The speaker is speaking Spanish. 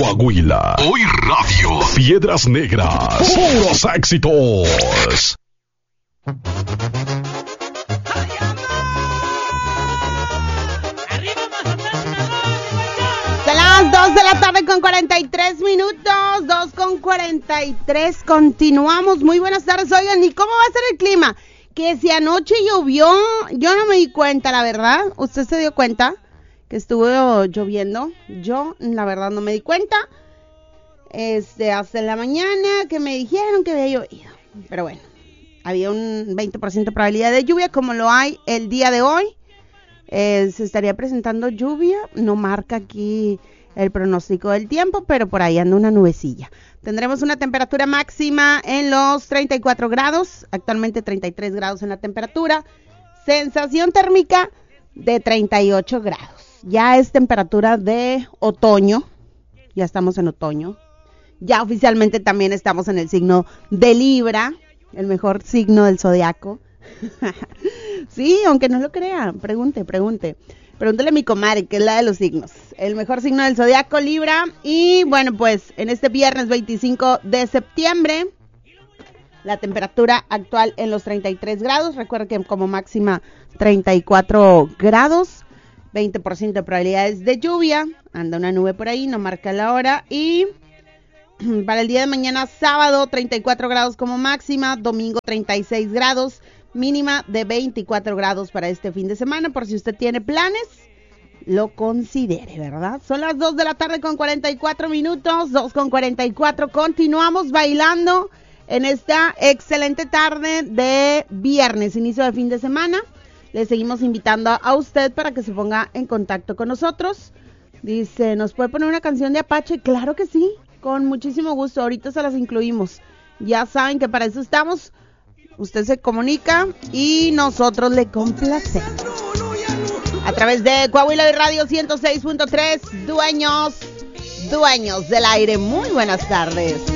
Coahuila. Hoy Radio. Piedras Negras. Puros éxitos. Son las 2 de la tarde con 43 minutos, 2 con 43, continuamos. Muy buenas tardes. Oigan, ¿y cómo va a ser el clima? Que si anoche llovió, yo no me di cuenta, la verdad. ¿Usted se dio cuenta que estuvo lloviendo? Yo, la verdad, no me di cuenta. Hasta la mañana que me dijeron que había llovido. Pero bueno, había un 20% de probabilidad de lluvia, como lo hay el día de hoy. Se estaría presentando lluvia, no marca aquí el pronóstico del tiempo, pero por ahí anda una nubecilla. Tendremos una temperatura máxima en los 34 grados, actualmente 33 grados en la temperatura, sensación térmica de 38 grados. Ya es temperatura de otoño, ya estamos en otoño, ya oficialmente también estamos en el signo de Libra, el mejor signo del zodiaco. Sí, aunque no lo crea, pregúntele a mi comadre, que es la de los signos. El mejor signo del zodiaco, Libra. Y bueno, pues en este viernes 25 de septiembre, la temperatura actual en los 33 grados. Recuerda que como máxima 34 grados, 20% de probabilidades de lluvia. Anda una nube por ahí, no marca la hora. Y para el día de mañana, sábado, 34 grados como máxima. Domingo, 36 grados. Mínima de 24 grados para este fin de semana, por si usted tiene planes, lo considere, ¿verdad? Son las 2 de la tarde con 44 minutos, 2 con 44, continuamos bailando en esta excelente tarde de viernes, inicio de fin de semana. Le seguimos invitando a usted para que se ponga en contacto con nosotros. Dice, ¿nos puede poner una canción de Apache? Claro que sí, con muchísimo gusto, ahorita se las incluimos. Ya saben que para eso estamos. Usted se comunica y nosotros le complacemos. A través de Coahuila y Radio 106.3, dueños del aire. Muy buenas tardes.